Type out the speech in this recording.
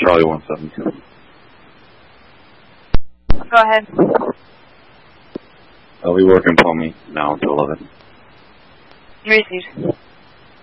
Charlie 172. Go ahead. I'll be working for me now until 11. You received.